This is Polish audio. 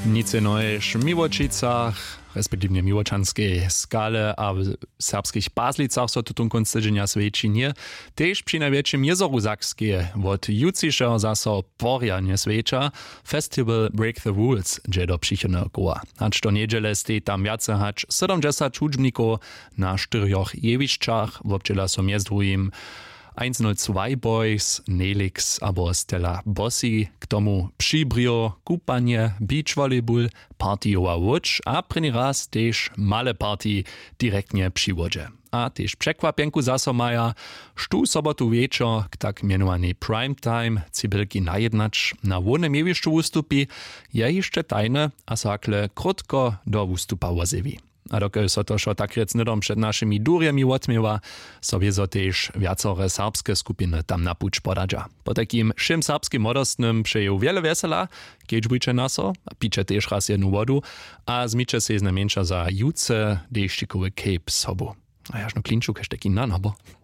Nic noj Miłočicach, respektívne Miłočanskej skale a v serbských Baslicach so tutun konc tydzienia svedčí nie. Tež pri najväčším jezoru Sakskie od jucišeho zaso poriadne svedča Festival Break the Rules, dže do přichodného kola. Hač to nedžele stej tam viace hač 70 čučbníkov na 4 jeviščach, vobčela som je s druhým 102 Boys, Nelix abo Stella Bossi, k tomu přibrio, kupanie, beachvolleyball, partijová łuč a prvný raz tež malé party direktne při vodže. A tež překvapenku zaso maja, štú sobotu večer k tak menovanej primetime cibylki najednač na voľnom jevišću ústupy, je ešte tajne a sakle krotko do ústupa vozevi. A dokiaľ so to šo tak rec nedom před našimi durjemi odmiewa, so wiezo tež viacore serbske skupiny tam na puč podadža. Po takým všim serbským modostnym přeju wiele vesela, keď bujče naso, a piče tež raz jednu vodu a zmiče se znamenša za juce deštikowe cape sobu. A jaž no klinčuk ešte taký nan, abo?